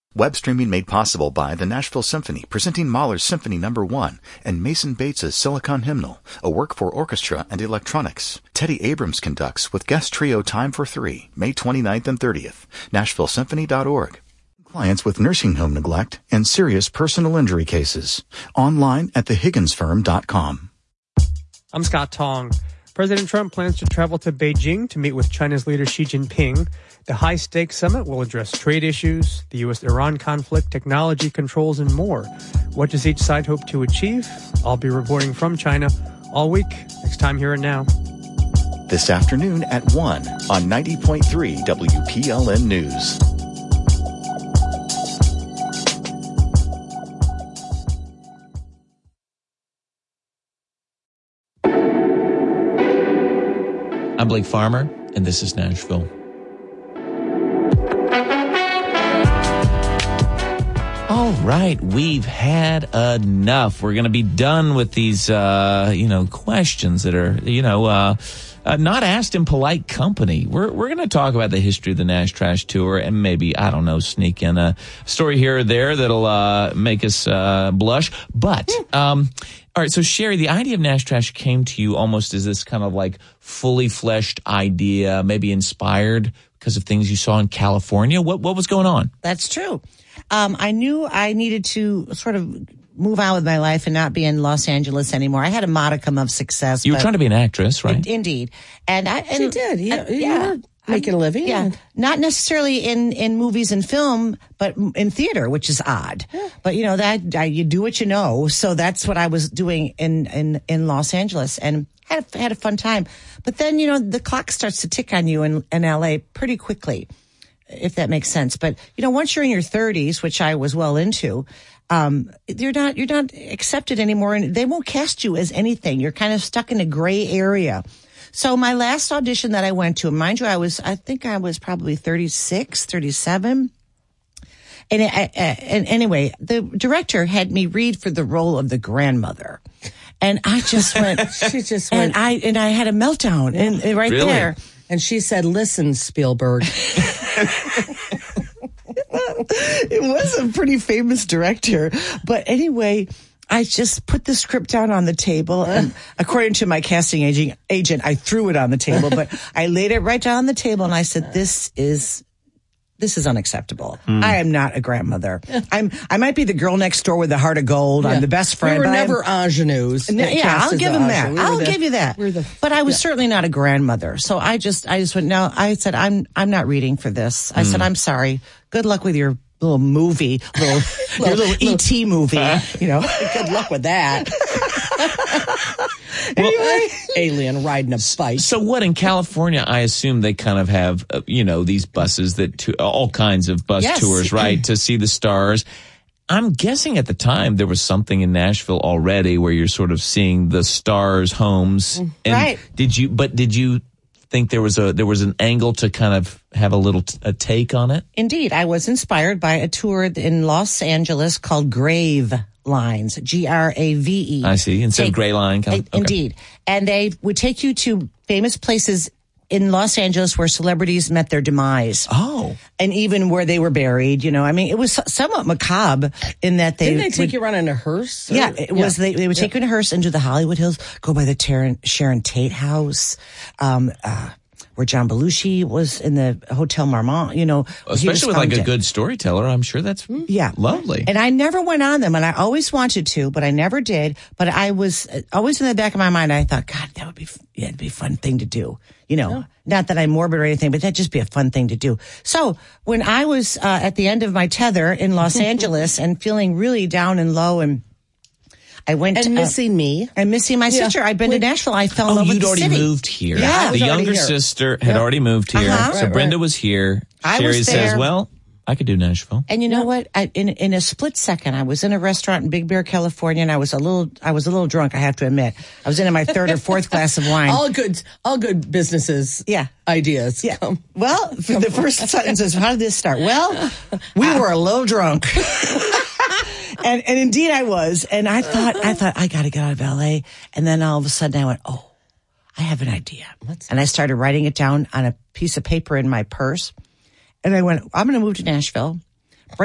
Web streaming made possible by the Nashville Symphony, presenting Mahler's Symphony No. 1 and Mason Bates's Silicon Hymnal, a work for orchestra and electronics. Teddy Abrams conducts with guest trio Time for Three, May 29th and 30th. NashvilleSymphony.org. Clients with nursing home neglect and serious personal injury cases. Online at thehigginsfirm.com. I'm Scott Tong. President Trump plans to travel to Beijing to meet with China's leader Xi Jinping. The high-stakes summit will address trade issues, the U.S.-Iran conflict, technology controls, and more. What does each side hope to achieve? I'll be reporting from China all week, next time here and now. This afternoon at 1 on 90.3 WPLN News. I'm Blake Farmer, and this is Nashville. All right, we've had enough. We're going to be done with these, questions that are, not asked in polite company. We're going to talk about the history of the Nash Trash Tour and maybe, sneak in a story here or there that'll make us blush. But, all right, so Sherry, the idea of Nash Trash came to you almost as this kind of like fully fleshed idea, maybe inspired because of things you saw in California. What was going on? That's true. I knew I needed to sort of move on with my life and not be in Los Angeles anymore. I had a modicum of success. You were trying to be an actress, right? Indeed. She did. You were making a living. Yeah. Not necessarily in movies and film, but in theater, which is odd. Yeah. But you do what you know. So that's what I was doing in Los Angeles and had a fun time. But then, the clock starts to tick on you in LA pretty quickly, if that makes sense. But, once you're in your 30s, which I was well into, you're not accepted anymore, and they won't cast you as anything. You're kind of stuck in a gray area. So my last audition that I went to, mind you, I think I was probably 36, 37. And anyway, the director had me read for the role of the grandmother. And I just went, and I had a meltdown and right really? there. And she said, "Listen, Spielberg." It was a pretty famous director. But anyway, I just put the script down on the table. And according to my casting agent, I threw it on the table. But I laid it right down on the table and I said, this is unacceptable. I am not a grandmother. I might be the girl next door with the heart of gold. Yeah. I'm the best friend. We were never ingenues. Yeah, I'll give him that. I'll give you that. But I was certainly not a grandmother. So I just went, no, I said, I'm not reading for this. I said, I'm sorry. Good luck with your little movie, your little E.T. movie. Good luck with that. Anyway, alien riding a bike. So what, in California, I assume they kind of have, these buses all kinds of bus tours, right, to see the stars. I'm guessing at the time there was something in Nashville already where you're sort of seeing the stars' homes. And right. Did you think there was an angle to kind of have a take on it? Indeed. I was inspired by a tour in Los Angeles called Grave Lines, Grave. I see. Instead of Gray Line. Okay. Indeed. And they would take you to famous places in Los Angeles where celebrities met their demise. Oh. And even where they were buried, it was somewhat macabre in that Didn't they take you around in a hearse? Yeah, it was. They would take you in a hearse into the Hollywood Hills, go by the Sharon Tate house, where John Belushi was in the Hotel Marmont, Especially with like a good storyteller, I'm sure that's lovely. And I never went on them, and I always wanted to, but I never did. But I was always in the back of my mind, I thought, God, it'd be a fun thing to do. Not that I'm morbid or anything, but that'd just be a fun thing to do. So when I was at the end of my tether in Los Angeles and feeling really down and low and I went and missing me and missing my sister. I've been to Nashville. I fell in love with the city. You'd already moved here. Yeah, the younger sister had already moved here. So Brenda was here. Sherry says, "Well, I could do Nashville." And you know what? In a split second, I was in a restaurant in Big Bear, California, and I was a little drunk. I have to admit, I was in my third or fourth glass of wine. All good businesses. Yeah. Ideas. Yeah. Well, the first sentence is, how did this start? Well, we were a little drunk. And indeed I was. And I thought, I got to get out of LA. And then all of a sudden I went, oh, I have an idea. And I started writing it down on a piece of paper in my purse. And I went, I'm going to move to Nashville.